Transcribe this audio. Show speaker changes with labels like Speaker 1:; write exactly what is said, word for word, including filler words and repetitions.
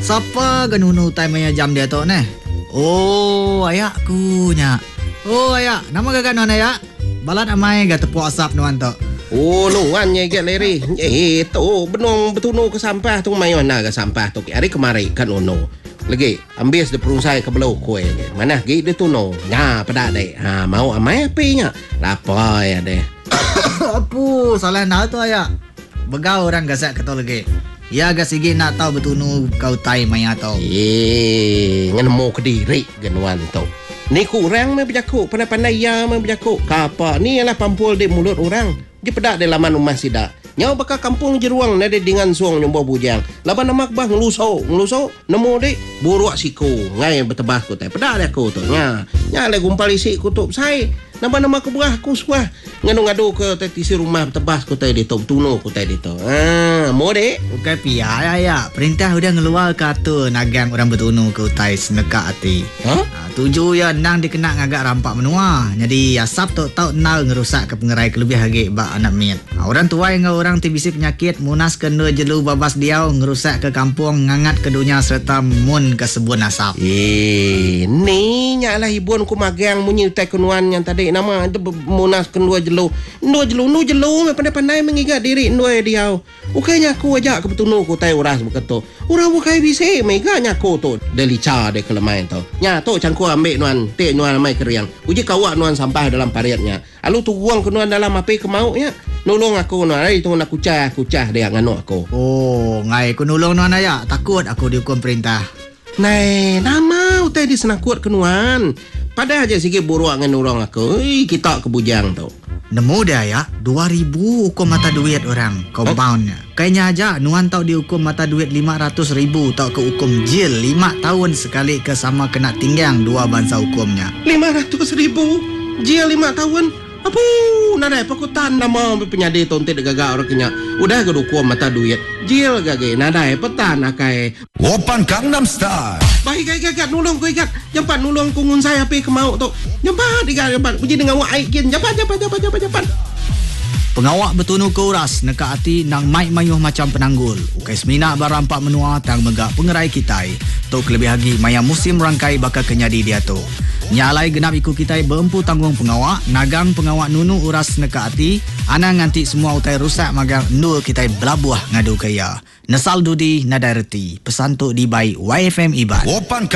Speaker 1: Siapa kan unu time maya jam dia tu ne? Oh, ayakku nya. Oh, ayak. Nama gak non ayak? Balat amai gak tepuk asap nuan tu.
Speaker 2: Oh, nuan nya get leri. Eh, tu benong betunu ke sampah tu mai mana ke sampah tu. Hari kemari kan ono. Lagi ambil de perungsai ke belau kue. Mana gi de tu no. Nya pada dek. Ha, mau amai api nya. Lapar ya deh.
Speaker 1: Apa salah nak tu ayak? Begau orang gasak kata lagi. Ya agak sigi nak tahu betunu kau tai maya tau.
Speaker 2: Eh, ngenemu ke diri genuan tu. Ni kurang me berjakuk, pandai-pandai ya me berjakuk. Kapa ni ialah pampul di mulut orang. Dia pedak di laman rumah sida. Nyau bakal kampung jeruang nade dengan suang nyombo bujang. Laban namak bah ngeluso, ngeluso nemu dek buruak siku. Ngai betebah ku teh. Pedak dia ku tu. Nya, nya le gumpal isi kutup sai. Nama nama ke buah ku suah. Ngadu-ngadu ke tisi rumah tebas ku teh di tu tuno ku teh di tu. Ah, mau dek.
Speaker 1: Bukan pia ya. Perintah udah ngeluar kata nagang orang bertunu ke utai seneka hati.
Speaker 2: Ha?
Speaker 1: Ha, tuju ya nang dikena ngagak rampak menua. Jadi asap tu tau nal ngerusak ke pengerai kelebih hagi bak anak miet. Ha, orang tua ngau orang tibisi penyakit munas kena jelu babas diau ngerusak ke kampung ngangat ke dunia serta mun ke sebun asap.
Speaker 2: Eh, ni nyalah ibuan ku magang munyi utai kenuan yang tadi nama itu munas kendua jelu. Ndua jelu nu jelu me pandai-pandai mengingat diri ndua diau. Ukainya aku ajak ke betunu ku tai uras beketo. Urang bukai bisi meganya ku tu delica de kelemai tu. Nya tu cangku ambil nuan, te nuan mai keriang. Uji kawak nuan sampah dalam pariatnya. Alu tu buang ke nuan dalam api ke mau nya. Nolong aku nuan, ai tu nak kucah, kucah dia nganu aku.
Speaker 1: Oh, ngai ku nolong nuan ayak. Takut aku dihukum perintah.
Speaker 2: Nai, nama utai di senakut ke nuan. Pada aja sikit buruak dengan orang aku. Ih, kita ke bujang tu.
Speaker 1: Nemu dia ya, dua ribu hukum mata duit orang, compoundnya. Kayaknya aja, nuan tau dihukum mata duit lima ratus ribu, tau ke hukum jil lima tahun sekali ke sama kena tinggang dua bangsa hukumnya.
Speaker 2: lima ratus ribu? Jil lima tahun? Apa? Nadai pakutan nama penyadi tonte de gagak orang kenya. Udah ke hukum mata duit. Jil gage, nadai petan akai.
Speaker 3: Open Gangnam Style.
Speaker 2: Baik gagak gagak nulung ku ikat. Jampan nulung ku ngun saya api ke mau tu. Jampan ikat jampan. Uji dengan wak aikin. Jampan jampan jampan jampan jampan.
Speaker 1: Pengawak betunu ke uras neka hati nang mai mayuh macam penanggul. Ukai semina barampak menua tang megak pengerai kitai. Tok lebih lagi maya musim rangkai bakal kenyadi dia tu. Nyalai genap ikut kitai berempu tanggung pengawak, nagang pengawak nunu uras neka hati, ana nganti semua utai rusak magang nul kitai belabuah ngadu kaya. Nesal dudi nadai reti. Pesan tu di baik Y F M Iban.
Speaker 3: Open